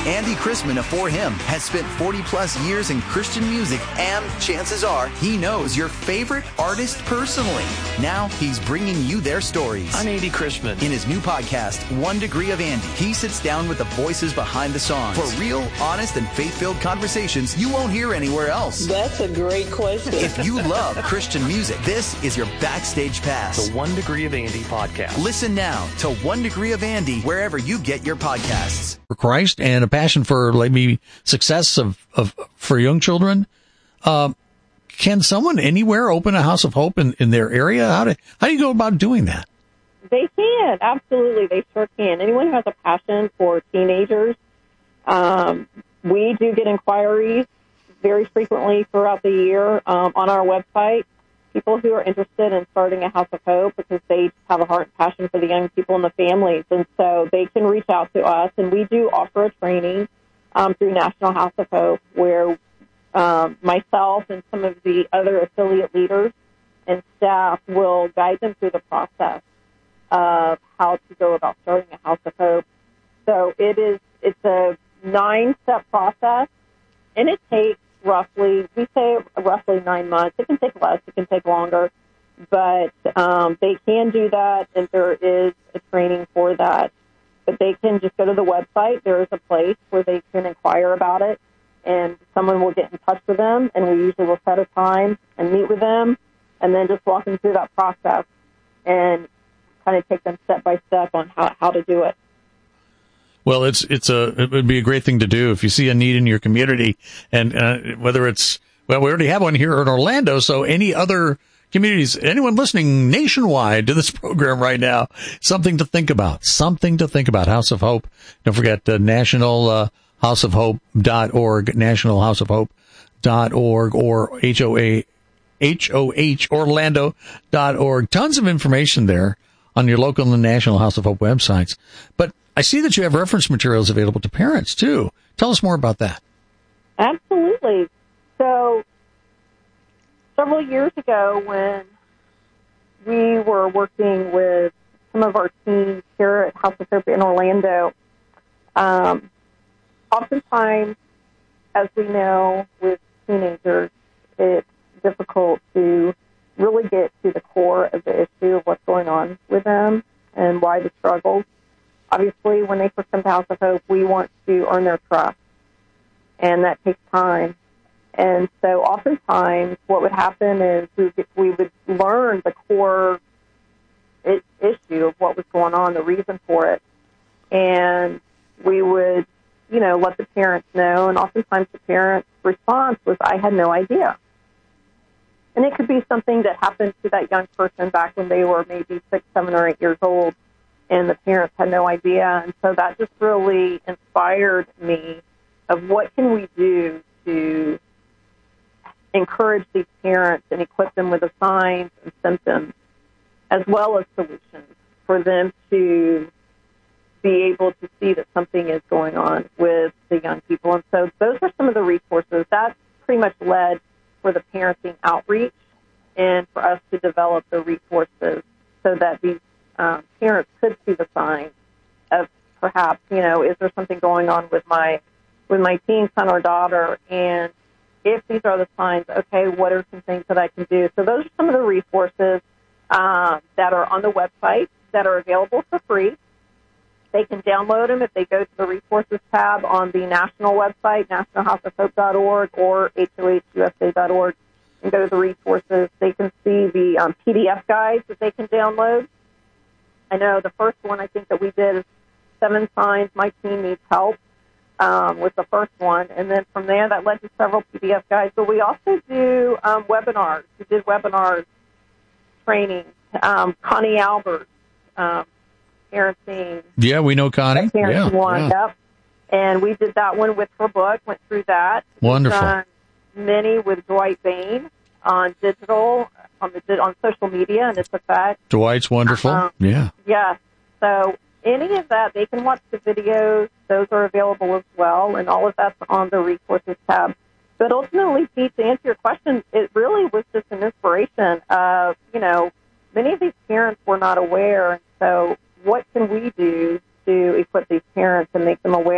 Andy Chrisman of For Him has spent 40-plus years in Christian music, and chances are he knows your favorite artist personally. Now he's bringing you their stories. I'm Andy Chrisman. In his new podcast, 1 Degree of Andy, he sits down with the voices behind the songs for real, honest, and faith-filled conversations you won't hear anywhere else. That's a great question. If you love Christian music, this is your backstage pass. The 1 Degree of Andy podcast. Listen now to 1 Degree of Andy wherever you get your podcasts. For Christ and a passion for maybe success for young children. Can someone anywhere open a House of Hope in their area? How do you go about doing that? They can, absolutely. They sure can. Anyone who has a passion for teenagers, we do get inquiries very frequently throughout the year on our website. People who are interested in starting a House of Hope because they just have a heart and passion for the young people and the families. And so they can reach out to us, and we do offer a training through National House of Hope where myself and some of the other affiliate leaders and staff will guide them through the process of how to go about starting a House of Hope. So it's a 9-step process, and it takes roughly 9 months. It can take less, it can take longer, but they can do that, and there is a training for that. But they can just go to the website. There is a place where they can inquire about it, and someone will get in touch with them, and we usually will set a time and meet with them, and then just walk them through that process and kind of take them step by step on how to do it. Well, it would be a great thing to do if you see a need in your community, and whether it's, well, we already have one here in Orlando, so any other communities, anyone listening nationwide to this program right now, something to think about. House of Hope. Don't forget National houseofhope.org, nationalhouseofhope.org, or HOH Orlando.org. Tons of information there on your local and National House of Hope websites. But I see that you have reference materials available to parents, too. Tell us more about that. Absolutely. So several years ago when we were working with some of our teams here at House of Hope in Orlando, oftentimes, as we know, with teenagers, it's difficult to really get to the core of the issue of what's going on with them and why the struggles. Obviously, when they first come to House of Hope, we want to earn their trust, and that takes time. And so oftentimes what would happen is we would learn the core issue of what was going on, the reason for it, and we would, let the parents know, and oftentimes the parents' response was, I had no idea. And it could be something that happened to that young person back when they were maybe 6, 7, or 8 years old, and the parents had no idea. And so that just really inspired me of what can we do to encourage these parents and equip them with the signs and symptoms as well as solutions for them to be able to see that something is going on with the young people. And so those are some of the resources. That pretty much led for the parenting outreach and for us to develop the resources so that these parents could see the signs of perhaps, is there something going on with my teen son or daughter? And if these are the signs, okay, what are some things that I can do? So those are some of the resources that are on the website that are available for free. They can download them if they go to the resources tab on the national website, nationalhouseofhope.org or hohusa.org, and go to the resources. They can see the PDF guides that they can download. I know the first one I think that we did is 7 signs my teen needs help was the first one. And then from there, that led to several PDF guides. But we also do webinars. We did webinars, training. Connie Albert, parenting. Yeah, we know Connie. Parenting one, yep. And we did that one with her book, went through that. Wonderful. We've done many with Dwight Bain on digital, on social media and its effect. Dwight's wonderful. Yeah. Yeah. So any of that, they can watch the videos. Those are available as well, and all of that's on the resources tab. But ultimately, Pete, to answer your question, it really was just an inspiration of, many of these parents were not aware. And so what can we do to equip these parents and make them aware